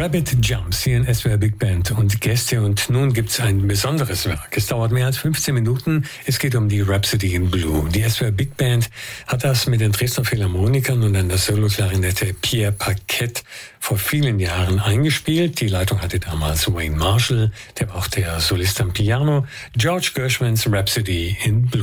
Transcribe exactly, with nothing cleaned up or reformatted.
Rabbit Jumps hier in S W R Big Band und Gäste. Und nun gibt's ein besonderes Werk. Es dauert mehr als fünfzehn Minuten. Es geht um die Rhapsody in Blue. Die S W R Big Band hat das mit den Dresdner Philharmonikern und an der Soloklarinette Pierre Paquette vor vielen Jahren eingespielt. Die Leitung hatte damals Wayne Marshall, der war auch der Solist am Piano. George Gershwins Rhapsody in Blue.